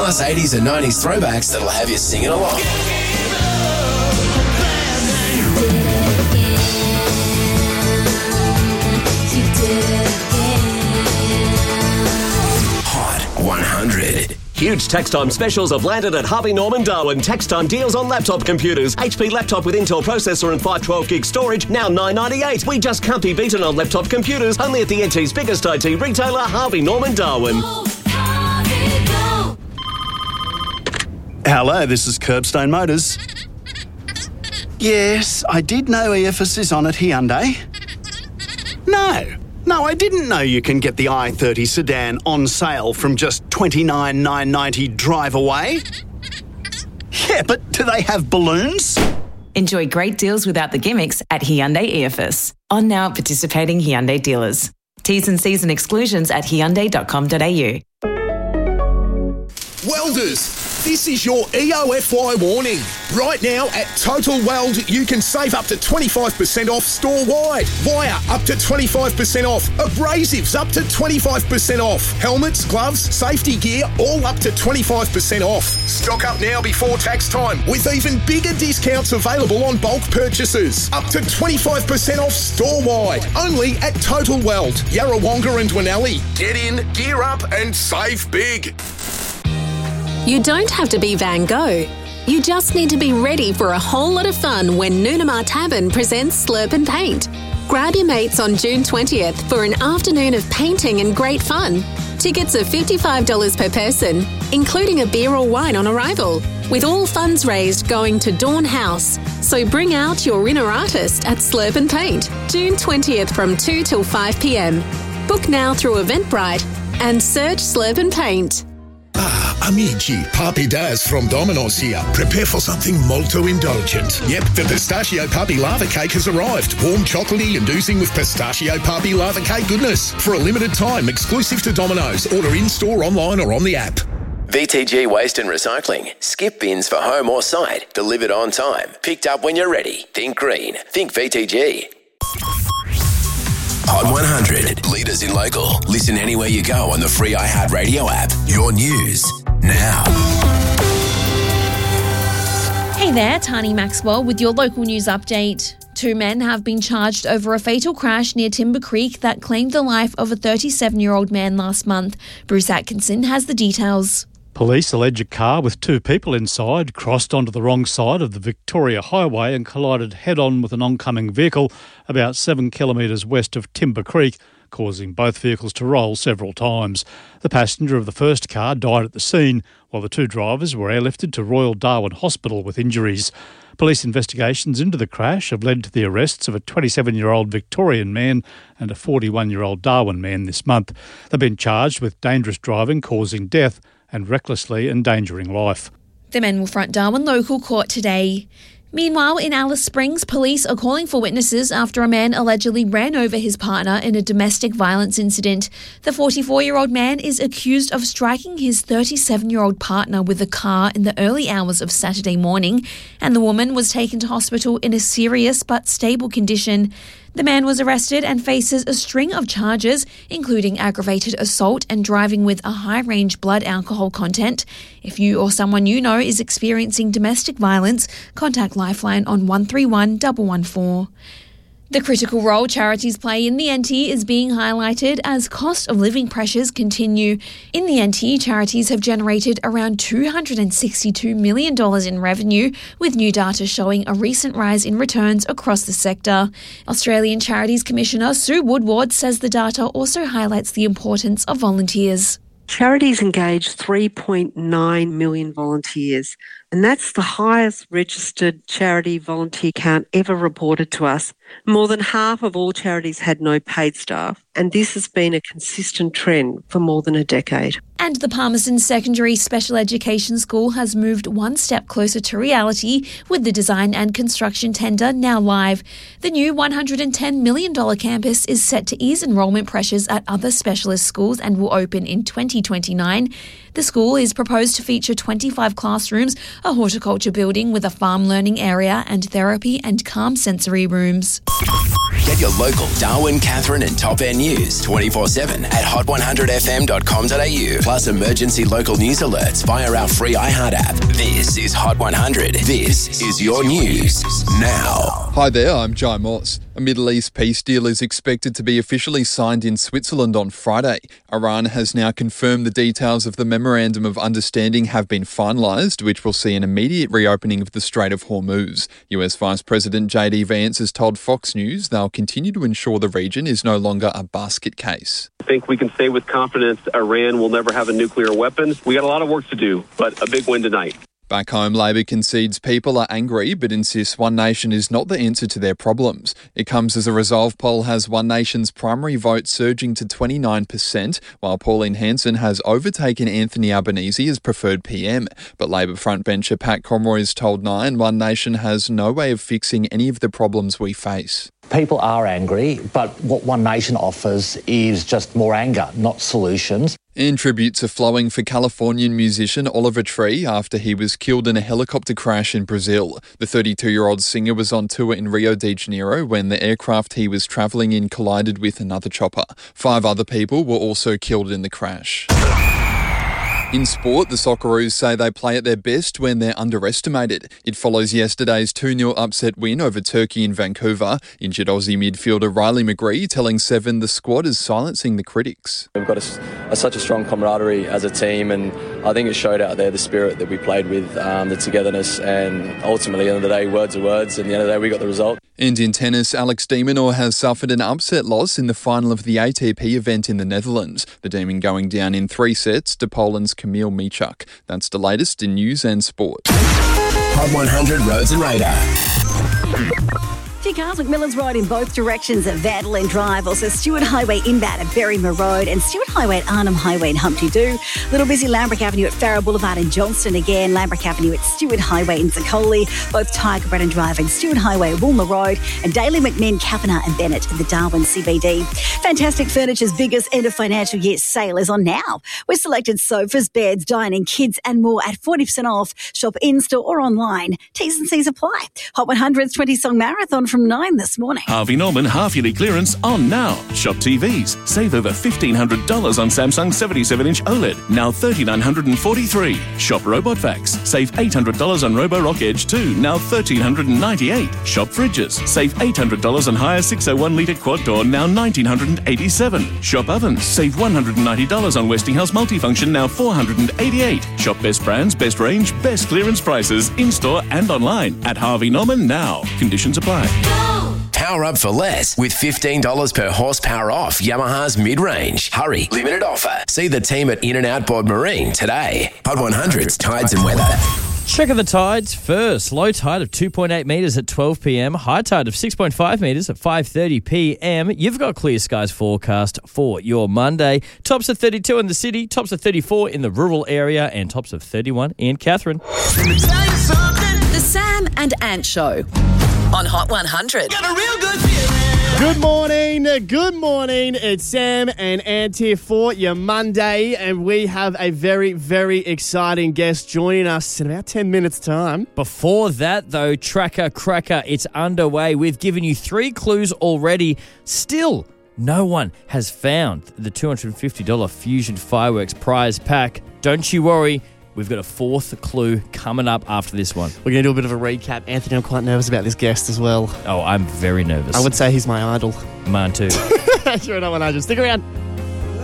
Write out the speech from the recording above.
plus 80s and 90s throwbacks that'll have you singing along. Hot 100. Huge tax time specials have landed at Harvey Norman Darwin. Tax time deals on laptop computers. HP laptop with Intel processor and 512 gig storage, now $9.98. We just can't be beaten on laptop computers. Only at the NT's biggest IT retailer, Harvey Norman Darwin. Hello, this is Curbstone Motors. Yes, I did know EFS is on at Hyundai. No, I didn't know you can get the i30 sedan on sale from just $29,990 drive away. Yeah, but do they have balloons? Enjoy great deals without the gimmicks at Hyundai EFS. On now at participating Hyundai dealers. T's and C's and exclusions at hyundai.com.au. Welders, this is your EOFY warning. Right now at Total Weld, you can save up to 25% off store-wide. Wire up to 25% off. Abrasives up to 25% off. Helmets, gloves, safety gear, all up to 25% off. Stock up now before tax time with even bigger discounts available on bulk purchases. Up to 25% off store-wide. Only at Total Weld, Yarrawonga and Dwinelli. Get in, gear up and save big. You don't have to be Van Gogh. You just need to be ready for a whole lot of fun when Noonamar Tavern presents Slurp and Paint. Grab your mates on June 20th for an afternoon of painting and great fun. Tickets are $55 per person, including a beer or wine on arrival, with all funds raised going to Dawn House. So bring out your inner artist at Slurp and Paint, June 20th from 2 till 5 p.m. Book now through Eventbrite and search Slurp and Paint. Amici, Papi Daz from Domino's here. Prepare for something molto indulgent. Yep, the Pistachio Papi Lava Cake has arrived. Warm, chocolatey and oozing with Pistachio Papi Lava Cake goodness. For a limited time, exclusive to Domino's. Order in-store, online or on the app. VTG Waste and Recycling. Skip bins for home or site. Delivered on time. Picked up when you're ready. Think green. Think VTG. Hot 100. Leaders in local. Listen anywhere you go on the free iHeartRadio app. Your news now. Hey there, Tani Maxwell with your local news update. 2 men have been charged over a fatal crash near Timber Creek that claimed the life of a 37-year-old man last month. Bruce Atkinson has the details. Police allege a car with 2 people inside crossed onto the wrong side of the Victoria Highway and collided head-on with an oncoming vehicle about 7 kilometres west of Timber Creek, causing both vehicles to roll several times. The passenger of the first car died at the scene, while the 2 drivers were airlifted to Royal Darwin Hospital with injuries. Police investigations into the crash have led to the arrests of a 27-year-old Victorian man and a 41-year-old Darwin man this month. They've been charged with dangerous driving causing death and recklessly endangering life. The men will front Darwin Local Court today. Meanwhile, in Alice Springs, police are calling for witnesses after a man allegedly ran over his partner in a domestic violence incident. The 44-year-old man is accused of striking his 37-year-old partner with a car in the early hours of Saturday morning, and the woman was taken to hospital in a serious but stable condition. The man was arrested and faces a string of charges, including aggravated assault and driving with a high-range blood alcohol content. If you or someone you know is experiencing domestic violence, contact Lifeline on 131 114. The critical role charities play in the NT is being highlighted as cost of living pressures continue. In the NT, charities have generated around $262 million in revenue, with new data showing a recent rise in returns across the sector. Australian Charities Commissioner Sue Woodward says the data also highlights the importance of volunteers. Charities engage 3.9 million volunteers, and that's the highest registered charity volunteer count ever reported to us. More than half of all charities had no paid staff, and this has been a consistent trend for more than a decade. And the Palmerston Secondary Special Education School has moved one step closer to reality, with the design and construction tender now live. The new $110 million campus is set to ease enrolment pressures at other specialist schools and will open in 2029. The school is proposed to feature 25 classrooms, a horticulture building with a farm learning area and therapy and calm sensory rooms. Get your local Darwin, Catherine and Top End news 24/7 at hot100fm.com.au. Plus emergency local news alerts via our free iHeart app. This is Hot 100. This is your news now. Hi there, I'm Jai Moss. A Middle East peace deal is expected to be officially signed in Switzerland on Friday. Iran has now confirmed the details of the Memorandum of Understanding have been finalised, which will see an immediate reopening of the Strait of Hormuz. US Vice President JD Vance has told Fox News they'll continue to ensure the region is no longer a basket case. I think we can say with confidence Iran will never have a nuclear weapon. We got a lot of work to do, but a big win tonight. Back home, Labor concedes people are angry but insists One Nation is not the answer to their problems. It comes as a Resolve poll has One Nation's primary vote surging to 29%, while Pauline Hanson has overtaken Anthony Albanese as preferred PM. But Labor frontbencher Pat Conroy has told Nine One Nation has no way of fixing any of the problems we face. People are angry, but what One Nation offers is just more anger, not solutions. And tributes are flowing for Californian musician Oliver Tree after he was killed in a helicopter crash in Brazil. The 32-year-old singer was on tour in Rio de Janeiro when the aircraft he was travelling in collided with another chopper. 5 other people were also killed in the crash. In sport, the Socceroos say they play at their best when they're underestimated. It follows yesterday's 2-0 upset win over Turkey in Vancouver. Injured Aussie midfielder Riley McGree telling Seven the squad is silencing the critics. We've got such a strong camaraderie as a team, and I think it showed out there the spirit that we played with, the togetherness, and ultimately, at the end of the day, words are words, and at the end of the day, we got the result. And in tennis, Alex de Minaur has suffered an upset loss in the final of the ATP event in the Netherlands. The Demon going down in 3 sets to Poland's Kamil Michuk. That's the latest in news and sport. Hot 100 Roads and Radar. 2 cars, McMillan's Road in both directions at Vandalen Drive. Also Stewart Highway inbound at Berrymer Road and Stewart Highway at Arnhem Highway in Humpty Doo. Little busy Lambrick Avenue at Farrer Boulevard in Johnston again. Lambrick Avenue at Stewart Highway in Zacoli. Both Tiger Brennan Drive and Stewart Highway at Woolmer Road. And Daly McMinn, Kavanagh and Bennett in the Darwin CBD. Fantastic Furniture's biggest end of financial year sale is on now. We've selected sofas, beds, dining, kids and more at 40% off. Shop in-store or online. T's and C's apply. Hot 100's 20-song marathon from 9 this morning. Harvey Norman half-yearly clearance on now. Shop TVs. Save over $1,500 on Samsung 77-inch OLED. Now $3,943. Shop RobotVacs. Save $800 on Roborock Edge 2. Now $1,398. Shop fridges. Save $800 on Haier 601-litre quad door. Now $1,987. Shop ovens. Save $190 on Westinghouse multifunction. Now $488. Shop best brands, best range, best clearance prices in-store and online at Harvey Norman now. Conditions apply. Power up for less with $15 per horsepower off Yamaha's mid-range. Hurry, limited offer. See the team at In-N-Out Board Marine today. Hot 100's Tides and Weather. Check of the tides first. Low tide of 2.8 metres at 12 p.m. High tide of 6.5 metres at 5:30 p.m. You've got clear skies forecast for your Monday. Tops of 32 in the city, tops of 34 in the rural area, and tops of 31 in Catherine. The Sam and Ant Show on Hot 100. Got a real good feeling. Good morning. It's Sam and Ant here for your Monday, and we have a very, very exciting guest joining us in about 10 minutes' time. Before that, though, Tracker Cracker, it's underway. We've given you 3 clues already. Still, no one has found the $250 Fusion Fireworks prize pack. Don't you worry. We've got a 4th clue coming up after this one. We're going to do a bit of a recap. Anthony, I'm quite nervous about this guest as well. Oh, I'm very nervous. I would say he's my idol. Mine too. Sure, not 100. Stick around.